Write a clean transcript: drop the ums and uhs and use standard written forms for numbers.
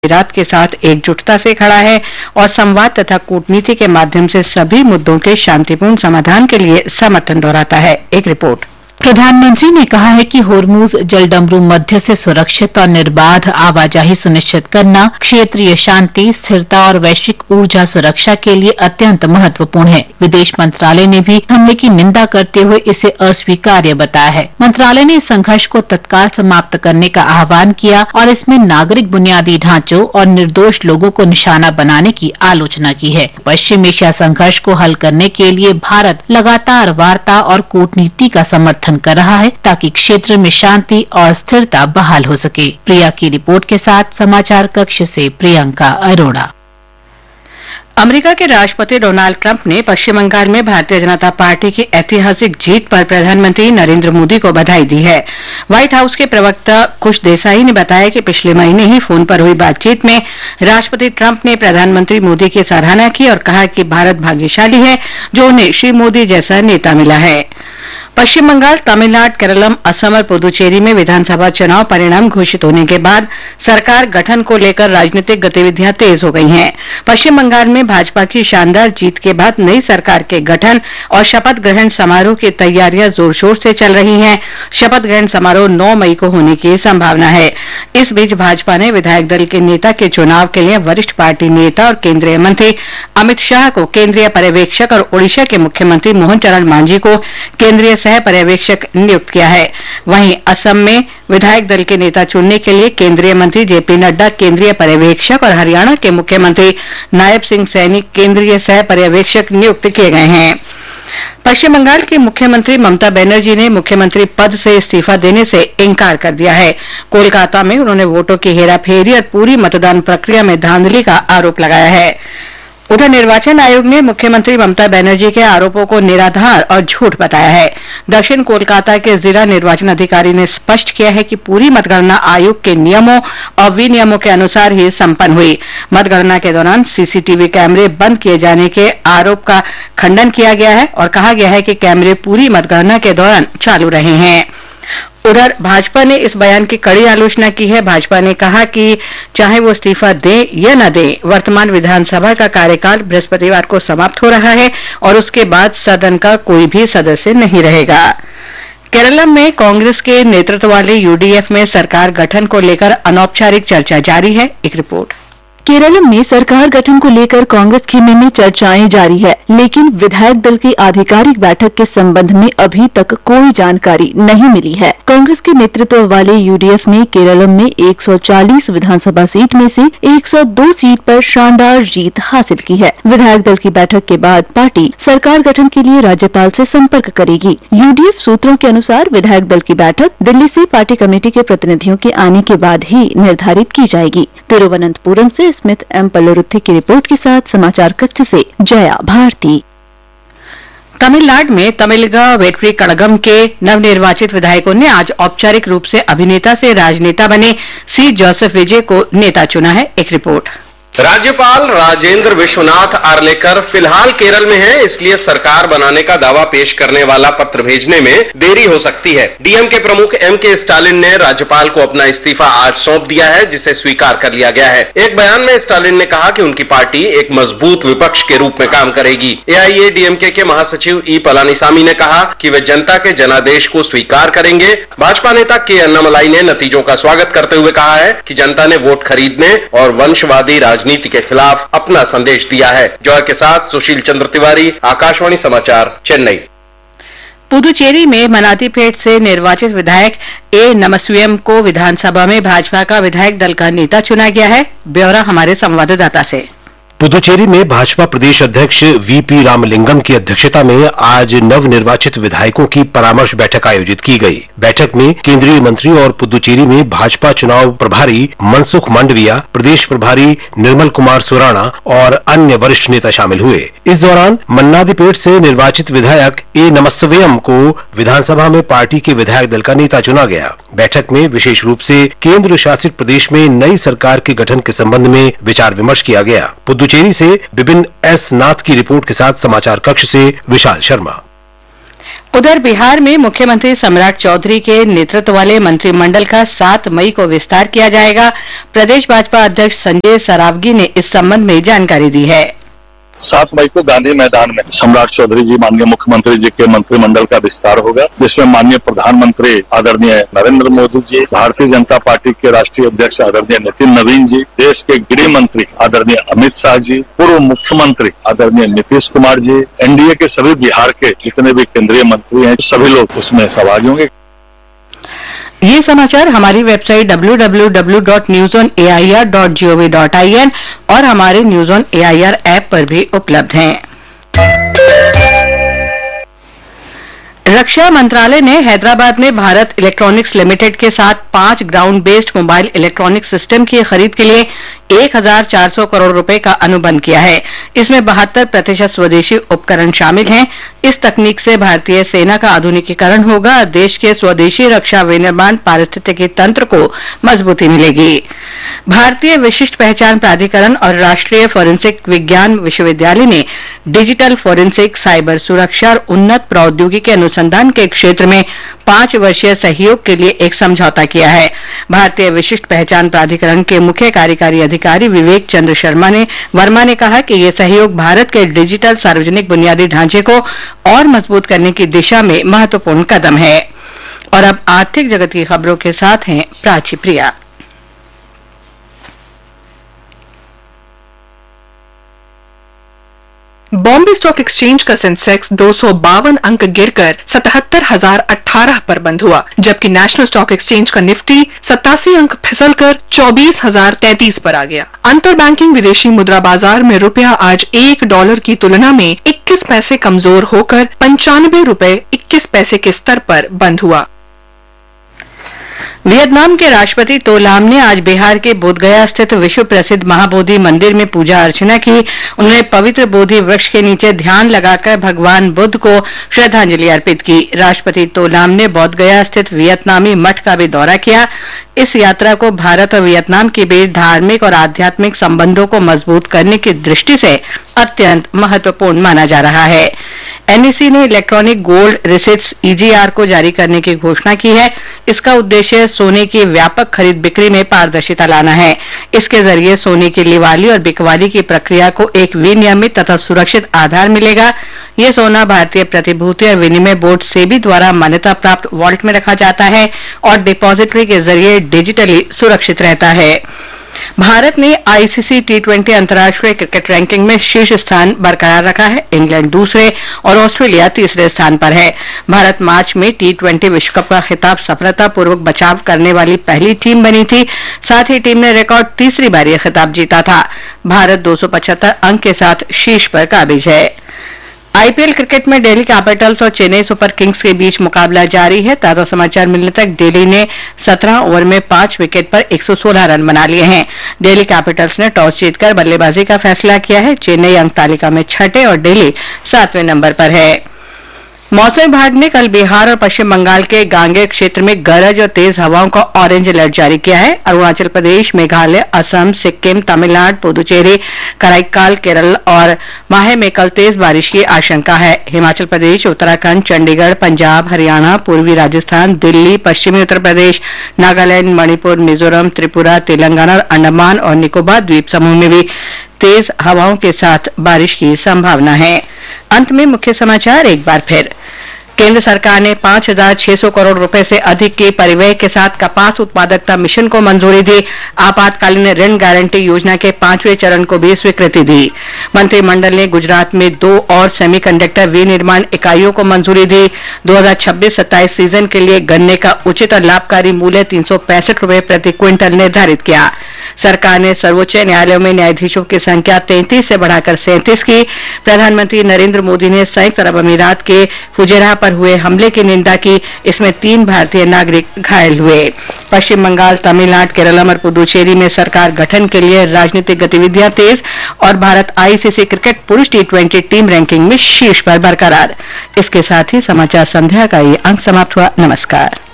गुजरात के साथ एकजुटता से खड़ा है और संवाद तथा कूटनीति के माध्यम से सभी मुद्दों के शांतिपूर्ण समाधान के लिए समर्थन दोहराता है। एक रिपोर्ट। प्रधानमंत्री ने कहा है कि होर्मुज जलडमरू मध्य से सुरक्षित और निर्बाध आवाजाही सुनिश्चित करना क्षेत्रीय शांति, स्थिरता और वैश्विक ऊर्जा सुरक्षा के लिए अत्यंत महत्वपूर्ण है। विदेश मंत्रालय ने भी हमले की निंदा करते हुए इसे अस्वीकार्य बताया है। मंत्रालय ने इस संघर्ष को तत्काल समाप्त करने का आह्वान किया और इसमें नागरिक बुनियादी ढांचों और निर्दोष लोगों को निशाना बनाने की आलोचना की है। पश्चिम एशिया संघर्ष को हल करने के लिए भारत लगातार वार्ता और कूटनीति का समर्थन कर रहा है ताकि क्षेत्र में शांति और स्थिरता बहाल हो सके। प्रिया की रिपोर्ट के साथ समाचार कक्ष से प्रियंका अरोड़ा। अमेरिका के राष्ट्रपति डोनाल्ड ट्रंप ने पश्चिम बंगाल में भारतीय जनता पार्टी की ऐतिहासिक जीत पर प्रधानमंत्री नरेंद्र मोदी को बधाई दी है। व्हाइट हाउस के प्रवक्ता कुश देसाई ने बताया कि पिछले महीने ही फोन पर हुई बातचीत में राष्ट्रपति ट्रंप ने प्रधानमंत्री मोदी की सराहना की और कहा कि भारत भाग्यशाली है जो उन्हें श्री मोदी जैसा नेता मिला है। पश्चिम बंगाल, तमिलनाडु, केरलम, असम और पुदुचेरी में विधानसभा चुनाव परिणाम घोषित होने के बाद सरकार गठन को लेकर राजनीतिक गतिविधियां तेज हो गई हैं। पश्चिम बंगाल में भाजपा की शानदार जीत के बाद नई सरकार के गठन और शपथ ग्रहण समारोह की तैयारियां जोर शोर से चल रही हैं। शपथ ग्रहण समारोह 9 मई को होने की संभावना है। इस बीच भाजपा ने विधायक दल के नेता के चुनाव के लिए वरिष्ठ पार्टी नेता और केंद्रीय मंत्री अमित शाह को केंद्रीय पर्यवेक्षक और ओडिशा के मुख्यमंत्री मोहन चरण मांझी को केंद्रीय सह पर्यवेक्षक नियुक्त किया है। वहीं असम में विधायक दल के नेता चुनने के लिए केंद्रीय मंत्री जेपी नड्डा केंद्रीय पर्यवेक्षक और हरियाणा के मुख्यमंत्री नायब सिंह सैनी केंद्रीय सह पर्यवेक्षक नियुक्त किए गए हैं। पश्चिम बंगाल की मुख्यमंत्री ममता बनर्जी ने मुख्यमंत्री पद से इस्तीफा देने से इंकार कर दिया है। कोलकाता में उन्होंने वोटों की हेराफेरी और पूरी मतदान प्रक्रिया में धांधली का आरोप लगाया है। उधर निर्वाचन आयोग ने मुख्यमंत्री ममता बनर्जी के आरोपों को निराधार और झूठ बताया है। दक्षिण कोलकाता के जिला निर्वाचन अधिकारी ने स्पष्ट किया है कि पूरी मतगणना आयोग के नियमों और विनियमों के अनुसार ही संपन्न हुई। मतगणना के दौरान सीसीटीवी कैमरे बंद किए जाने के आरोप का खंडन किया गया है और कहा गया है कि कैमरे पूरी मतगणना के दौरान चालू रहे हैं। उधर भाजपा ने इस बयान की कड़ी आलोचना की है। भाजपा ने कहा कि चाहे वो इस्तीफा दें या न दें, वर्तमान विधानसभा का कार्यकाल बृहस्पतिवार को समाप्त हो रहा है और उसके बाद सदन का कोई भी सदस्य नहीं रहेगा। केरलम में कांग्रेस के नेतृत्व वाले यूडीएफ में सरकार गठन को लेकर अनौपचारिक चर्चा जारी है। एक रिपोर्ट। केरल में सरकार गठन को लेकर कांग्रेस खेमे में चर्चाएं जारी है, लेकिन विधायक दल की आधिकारिक बैठक के संबंध में अभी तक कोई जानकारी नहीं मिली है। कांग्रेस के नेतृत्व वाले यूडीएफ ने केरल में 140 विधानसभा सीट में से 102 सीट पर शानदार जीत हासिल की है। विधायक दल की बैठक के बाद पार्टी सरकार गठन के लिए राज्यपाल से संपर्क करेगी। यूडीएफ सूत्रों के अनुसार विधायक दल की बैठक दिल्ली से पार्टी कमेटी के प्रतिनिधियों के आने के बाद ही निर्धारित की जाएगी। तिरुवनंतपुरम से स्मिथ एम पल्लुरुथी की रिपोर्ट के साथ समाचार कक्ष से जया भारती। तमिलनाडु में तमिलगा वेट्री कड़गम के नवनिर्वाचित विधायकों ने आज औपचारिक रूप से अभिनेता से राजनेता बने सी जोसेफ विजय को नेता चुना है। एक रिपोर्ट। राज्यपाल राजेंद्र विश्वनाथ आर्लेकर फिलहाल केरल में हैं, इसलिए सरकार बनाने का दावा पेश करने वाला पत्र भेजने में देरी हो सकती है। डीएमके प्रमुख एमके स्टालिन ने राज्यपाल को अपना इस्तीफा आज सौंप दिया है, जिसे स्वीकार कर लिया गया है। एक बयान में स्टालिन ने कहा कि उनकी पार्टी एक मजबूत विपक्ष के रूप में काम करेगी। एआईएडीएमके के महासचिव ई पलानीसामी ने कहा कि वे जनता के जनादेश को स्वीकार करेंगे। भाजपा नेता के अन्नामलाई ने नतीजों का स्वागत करते हुए कहा है कि जनता ने वोट खरीदने और वंशवादी राजनीति के खिलाफ अपना संदेश दिया है। जॉय के साथ सुशील चंद्र तिवारी, आकाशवाणी समाचार, चेन्नई। पुदुचेरी में मनातीपेट से निर्वाचित विधायक ए नमस्वियम को विधानसभा में भाजपा का विधायक दल का नेता चुना गया है। ब्यौरा हमारे संवाददाता से। पुदुचेरी में भाजपा प्रदेश अध्यक्ष वीपी रामलिंगम की अध्यक्षता में आज नवनिर्वाचित विधायकों की परामर्श बैठक आयोजित की गई। बैठक में केंद्रीय मंत्री और पुदुचेरी में भाजपा चुनाव प्रभारी मनसुख मांडविया, प्रदेश प्रभारी निर्मल कुमार सुराणा और अन्य वरिष्ठ नेता शामिल हुए। इस दौरान मन्नादीपेट से निर्वाचित विधायक ए नमस्वयम को विधानसभा में पार्टी के विधायक दल का नेता चुना गया। बैठक में विशेष रूप से केंद्र शासित प्रदेश में नई सरकार के गठन के संबंध में विचार विमर्श किया गया। पुदुचेरी से विपिन एस नाथ की रिपोर्ट के साथ समाचार कक्ष से विशाल शर्मा। उधर बिहार में मुख्यमंत्री सम्राट चौधरी के नेतृत्व वाले मंत्रिमंडल का 7 मई को विस्तार किया जाएगा। प्रदेश भाजपा अध्यक्ष संजय सरावगी ने इस संबंध में जानकारी दी है। 7 मई को गांधी मैदान में सम्राट चौधरी जी माननीय मुख्यमंत्री जी के मंत्रिमंडल का विस्तार होगा, जिसमें माननीय प्रधानमंत्री आदरणीय नरेंद्र मोदी जी, भारतीय जनता पार्टी के राष्ट्रीय अध्यक्ष आदरणीय नितिन नवीन जी, देश के गृह मंत्री आदरणीय अमित शाह जी, पूर्व मुख्यमंत्री आदरणीय नीतीश कुमार जी, एनडीए के सभी बिहार के जितने भी केंद्रीय मंत्री हैं, सभी लोग उसमें सहभागी होंगे। ये समाचार हमारी वेबसाइट www.newsonair.gov.in और हमारे न्यूज ऑन एआईआर ऐप पर भी उपलब्ध हैं। रक्षा मंत्रालय ने हैदराबाद में भारत इलेक्ट्रॉनिक्स लिमिटेड के साथ 5 ground based mobile electronic system की खरीद के लिए 1,400 करोड़ रुपए का अनुबंध किया है। इसमें 72% स्वदेशी उपकरण शामिल हैं। इस तकनीक से भारतीय सेना का आधुनिकीकरण होगा। देश के स्वदेशी रक्षा विनिर्माण पारिस्थितिकी तंत्र को मजबूती मिलेगी। भारतीय विशिष्ट पहचान प्राधिकरण और राष्ट्रीय फोरेंसिक विज्ञान विश्वविद्यालय ने डिजिटल फोरेंसिक, साइबर सुरक्षा और उन्नत प्रौद्योगिकी अनुसंधान के क्षेत्र में 5 वर्षीय सहयोग के लिए एक समझौता किया है। भारतीय विशिष्ट पहचान प्राधिकरण के मुख्य कार्यकारी अधिकारी विवेक चंद्र वर्मा ने कहा कि यह सहयोग भारत के डिजिटल सार्वजनिक बुनियादी ढांचे को और मजबूत करने की दिशा में महत्वपूर्ण कदम है। और अब आर्थिक जगत की खबरों के साथ हैं प्राची प्रिया। बॉम्बे स्टॉक एक्सचेंज का सेंसेक्स 252 अंक गिरकर 77,018 पर बंद हुआ, जबकि नेशनल स्टॉक एक्सचेंज का निफ्टी 87 अंक फिसलकर 24,033 पर आ गया। अंतर बैंकिंग विदेशी मुद्रा बाजार में रुपया आज $1 की तुलना में 21 पैसे कमजोर होकर 95 रुपए 21 पैसे के स्तर पर बंद हुआ। वियतनाम के राष्ट्रपति तो लाम ने आज बिहार के बोधगया स्थित विश्व प्रसिद्ध महाबोधि मंदिर में पूजा अर्चना की। उन्होंने पवित्र बोधि वृक्ष के नीचे ध्यान लगाकर भगवान बुद्ध को श्रद्धांजलि अर्पित की। राष्ट्रपति तो लाम ने बोधगया स्थित वियतनामी मठ का भी दौरा किया। इस यात्रा को भारत और वियतनाम के बीच धार्मिक और आध्यात्मिक संबंधों को मजबूत करने की दृष्टि से अत्यंत महत्वपूर्ण माना जा रहा है। एनईसी ने इलेक्ट्रॉनिक गोल्ड रिसिट्स ईजीआर को जारी करने की घोषणा की है। इसका उद्देश्य सोने की व्यापक खरीद बिक्री में पारदर्शिता लाना है। इसके जरिए सोने की लिवाली और बिकवाली की प्रक्रिया को एक विनियमित तथा सुरक्षित आधार मिलेगा। ये सोना भारतीय प्रतिभूति और विनिमय बोर्ड सेबी द्वारा मान्यता प्राप्त वॉल्ट में रखा जाता है और डिपॉजिटरी के जरिए डिजिटली सुरक्षित रहता है। भारत ने आईसीसी टी20 अंतर्राष्ट्रीय क्रिकेट रैंकिंग में शीर्ष स्थान बरकरार रखा है। इंग्लैंड दूसरे और ऑस्ट्रेलिया तीसरे स्थान पर है। भारत मार्च में टी20 विश्व कप का खिताब सफलतापूर्वक बचाव करने वाली पहली टीम बनी थी। साथ ही टीम ने रिकॉर्ड तीसरी बार यह खिताब जीता था। भारत 275 अंक के साथ शीर्ष पर काबिज है। आईपीएल क्रिकेट में दिल्ली कैपिटल्स और चेन्नई सुपर किंग्स के बीच मुकाबला जारी है। ताजा समाचार मिलने तक दिल्ली ने 17 ओवर में 5 विकेट पर 116 रन बना लिए हैं। दिल्ली कैपिटल्स ने टॉस जीतकर बल्लेबाजी का फैसला किया है। चेन्नई अंक तालिका में 6ठे और दिल्ली 7वें नंबर पर है। मौसम विभाग ने कल बिहार और पश्चिम बंगाल के गांगेय क्षेत्र में गरज और तेज हवाओं का ऑरेंज अलर्ट जारी किया है। अरुणाचल प्रदेश, मेघालय, असम, सिक्किम, तमिलनाडु, पुदुचेरी, कराईकाल, केरल और माहे में कल तेज बारिश की आशंका है। हिमाचल प्रदेश, उत्तराखंड, चंडीगढ़, पंजाब, हरियाणा, पूर्वी राजस्थान, दिल्ली, पश्चिमी उत्तर प्रदेश, नागालैंड, मणिपुर, मिजोरम, त्रिपुरा, तेलंगाना और अंडमान और निकोबार द्वीप समूह में भी तेज हवाओं के साथ बारिश की संभावना है। अंत में मुख्य समाचार एक बार फिर। केंद्र सरकार ने 5,600 करोड़ रुपए से अधिक के परिव्यय के साथ कपास उत्पादकता मिशन को मंजूरी दी। आपातकालीन ऋण गारंटी योजना के 5वें चरण को भी स्वीकृति दी। मंत्रिमंडल ने गुजरात में 2 और सेमीकंडक्टर विनिर्माण इकाइयों को मंजूरी दी। 2026-27 सीजन के लिए गन्ने का उचित और लाभकारी मूल्य 365 रुपए प्रति क्विंटल निर्धारित किया। सरकार ने सर्वोच्च न्यायालयों में न्यायाधीशों की संख्या 33 से बढ़ाकर 37 की। प्रधानमंत्री नरेंद्र मोदी ने संयुक्त अरब अमीरात के फुजेरा पर हुए हमले की निंदा की। इसमें 3 भारतीय नागरिक घायल हुए। पश्चिम बंगाल, तमिलनाडु, केरल और पुदुचेरी में सरकार गठन के लिए राजनीतिक गतिविधियां तेज और भारत आईसीसी क्रिकेट पुरुष टी20 टीम रैंकिंग में शीर्ष पर बरकरार। इसके साथ ही समाचार संध्या का ये अंक समाप्त हुआ। नमस्कार।